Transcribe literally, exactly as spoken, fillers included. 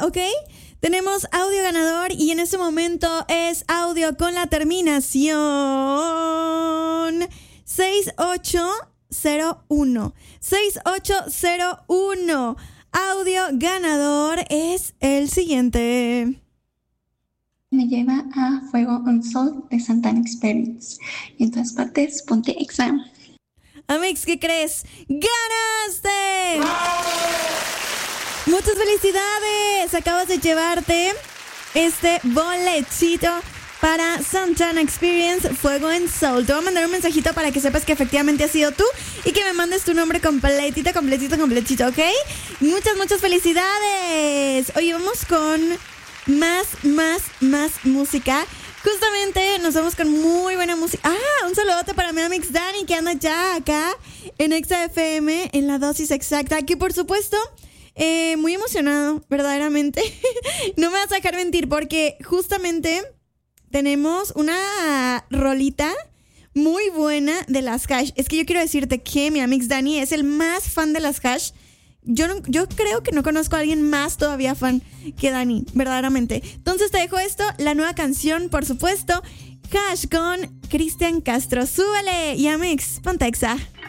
¿ok? Tenemos audio ganador y en este momento es audio con la terminación seis ocho cero uno. seis ocho cero uno. Audio ganador es el siguiente. Me lleva a Fuego on Soul de Santana Experience. Y en todas partes, ponte exam. Amix, ¿qué crees? ¡Ganaste! ¡Muchas felicidades! Acabas de llevarte este boletito para Santana Experience Fuego en Soul. Te voy a mandar un mensajito para que sepas que efectivamente has sido tú y que me mandes tu nombre completito, completito, completito, ¿ok? Muchas, muchas felicidades. Oye, vamos con más, más, más música. Justamente nos vamos con muy buena música. Ah, un saludote para mi Amix Dani que anda ya acá en Exa F M en la dosis exacta. Que por supuesto, eh, muy emocionado, verdaderamente. No me vas a dejar mentir porque justamente tenemos una rolita muy buena de las Hash. Es que yo quiero decirte que mi Amix Dani es el más fan de las Hash. Yo, no, yo creo que no conozco a alguien más todavía fan que Dani, verdaderamente. Entonces te dejo esto, la nueva canción, por supuesto, Hash con Cristian Castro. ¡Súbele! Y Amix, ponte Exa.